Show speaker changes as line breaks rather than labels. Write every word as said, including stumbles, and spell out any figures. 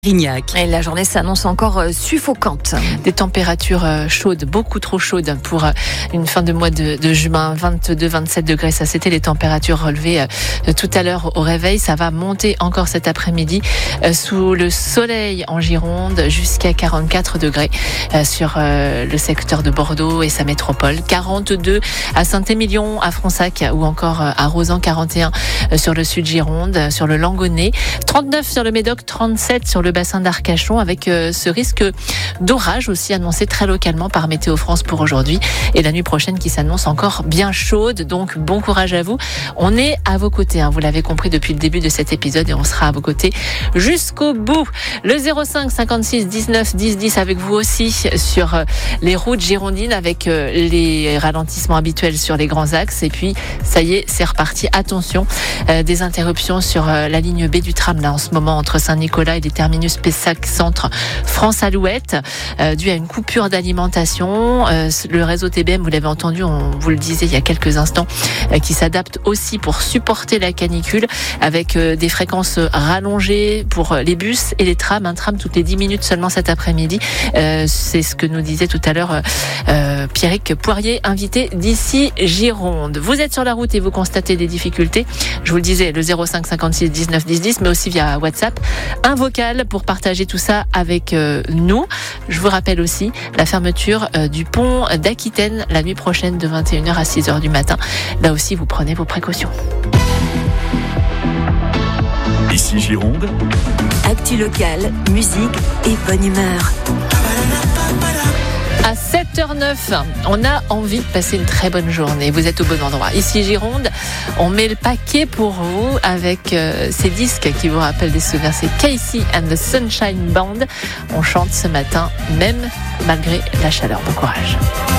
Rignac.
Et la journée s'annonce encore euh, suffocante.
Des températures euh, chaudes, beaucoup trop chaudes pour euh, une fin de mois de, de juin, vingt-deux à vingt-sept degrés. Ça, c'était les températures relevées euh, tout à l'heure au réveil. Ça va monter encore cet après-midi euh, sous le soleil en Gironde jusqu'à quarante-quatre degrés euh, sur euh, le secteur de Bordeaux et sa métropole. quarante-deux à Saint-Émilion, à Fronsac ou encore euh, à Rozan, quarante et un euh, sur le sud Gironde, euh, sur le Langonnet, trente-neuf sur le Médoc, trente-sept sur le bassin d'Arcachon, avec euh, ce risque d'orage aussi annoncé très localement par Météo France pour aujourd'hui et la nuit prochaine qui s'annonce encore bien chaude. Donc bon courage à vous. On est à vos côtés, hein, vous l'avez compris depuis le début de cet épisode, et on sera à vos côtés jusqu'au bout. Le zéro cinq cinquante-six dix-neuf dix dix avec vous aussi sur euh, les routes girondines, avec euh, les ralentissements habituels sur les grands axes. Et puis ça y est, c'est reparti. Attention, euh, des interruptions sur euh, la ligne B du tram là en ce moment entre Saint-Nicolas et les terminus Pessac Centre France Alouette, euh, dû à une coupure d'alimentation. Euh, le réseau T B M, vous l'avez entendu, on vous le disait il y a quelques instants, euh, qui s'adapte aussi pour supporter la canicule, avec euh, des fréquences rallongées pour les bus et les trams. Un tram toutes les dix minutes seulement cet après-midi. Euh, c'est ce que nous disait tout à l'heure euh, Pierrick Poirier, invité d'ici Gironde. Vous êtes sur la route et vous constatez des difficultés. Je vous le disais, le zéro cinq cinquante-six dix-neuf dix dix, mais aussi via WhatsApp, un vocal pour partager tout ça avec euh, nous. Je vous rappelle aussi la fermeture euh, du pont d'Aquitaine la nuit prochaine de vingt et une heures à six heures du matin. Là aussi, vous prenez vos précautions.
Ici Gironde.
Actu locale, musique et bonne humeur.
À sept heures neuf, on a envie de passer une très bonne journée. Vous êtes au bon endroit. Ici Gironde, on met le paquet pour vous avec euh, ces disques qui vous rappellent des souvenirs. C'est Casey and the Sunshine Band. On chante ce matin, même malgré la chaleur. Bon courage.